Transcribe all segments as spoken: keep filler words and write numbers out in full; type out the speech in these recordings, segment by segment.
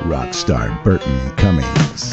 rock star Burton Cummings.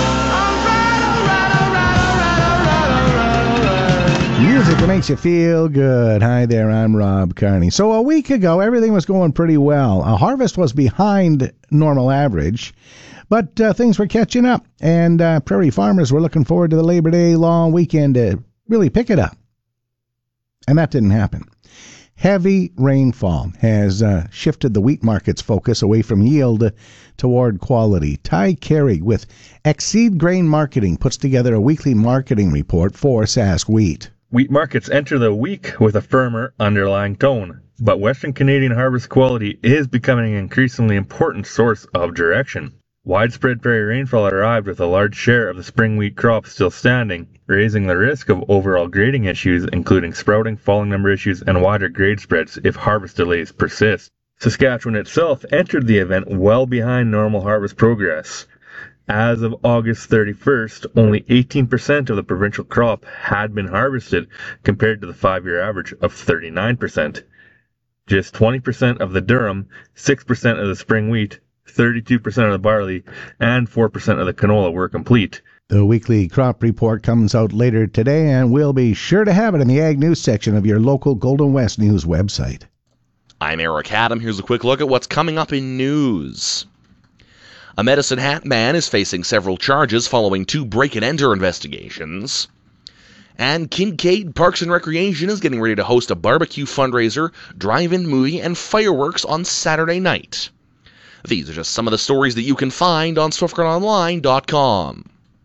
Music that makes you feel good. Hi there, I'm Rob Carney. So a week ago, everything was going pretty well. A harvest was behind normal average, but uh, things were catching up, and uh, prairie farmers were looking forward to the Labor Day long weekend to really pick it up. And that didn't happen. Heavy rainfall has uh, shifted the wheat market's focus away from yield uh, toward quality. Ty Carey with Exceed Grain Marketing puts together a weekly marketing report for Sask Wheat. Wheat markets enter the week with a firmer underlying tone, but Western Canadian harvest quality is becoming an increasingly important source of direction. Widespread prairie rainfall arrived with a large share of the spring wheat crop still standing, raising the risk of overall grading issues, including sprouting, falling number issues, and wider grade spreads if harvest delays persist. Saskatchewan itself entered the event well behind normal harvest progress. As of August thirty-first, only eighteen percent of the provincial crop had been harvested, compared to the five-year average of thirty-nine percent. Just twenty percent of the durum, six percent of the spring wheat, thirty-two percent of the barley, and four percent of the canola were complete. The weekly crop report comes out later today, and we'll be sure to have it in the Ag News section of your local Golden West News website. I'm Eric Adam. Here's a quick look at what's coming up in news. A Medicine Hat man is facing several charges following two break-and-enter investigations. And Kincaid Parks and Recreation is getting ready to host a barbecue fundraiser, drive-in movie, and fireworks on Saturday night. These are just some of the stories that you can find on swift current online dot com.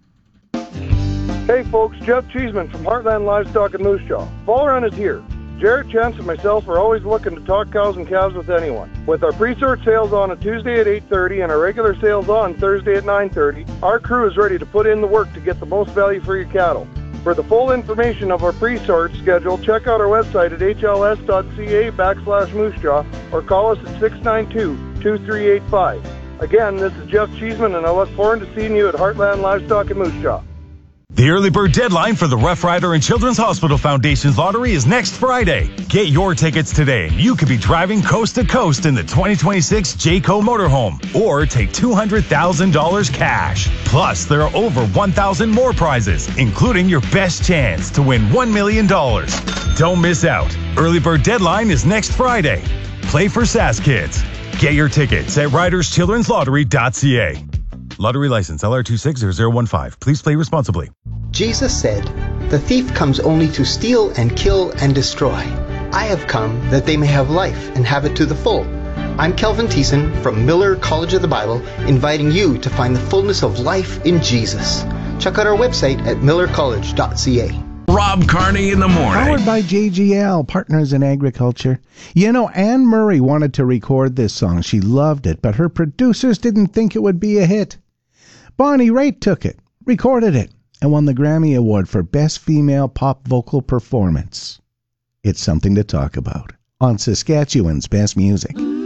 Hey folks, Jeff Cheeseman from Heartland Livestock in Moose Jaw. Fall Run is here. Jarrett, Chance, and myself are always looking to talk cows and calves with anyone. With our pre-sort sales on a Tuesday at eight thirty and our regular sales on Thursday at nine thirty, our crew is ready to put in the work to get the most value for your cattle. For the full information of our pre-sort schedule, check out our website at h l s dot c a backslash moosejaw or call us at six nine two, two three eight five. Again, this is Jeff Cheeseman, and I look forward to seeing you at Heartland Livestock in Moose Jaw. The early bird deadline for the Rough Rider and Children's Hospital Foundation's lottery is next Friday. Get your tickets today. You could be driving coast to coast in the twenty twenty-six Jayco motorhome or take two hundred thousand dollars cash. Plus, there are over one thousand more prizes, including your best chance to win one million dollars. Don't miss out. Early bird deadline is next Friday. Play for Sask Kids. Get your tickets at riders children's lottery dot c a. Lottery license L R two six zero zero one five. Please play responsibly. Jesus said, "The thief comes only to steal and kill and destroy. I have come that they may have life and have it to the full." I'm Kelvin Thiessen from Miller College of the Bible, inviting you to find the fullness of life in Jesus. Check out our website at miller college dot c a. Rob Carney in the morning. Powered by J G L, Partners in Agriculture. You know, Anne Murray wanted to record this song. She loved it, but her producers didn't think it would be a hit. Bonnie Raitt took it, recorded it, and won the Grammy Award for Best Female Pop Vocal Performance. It's something to talk about on Saskatchewan's Best Music.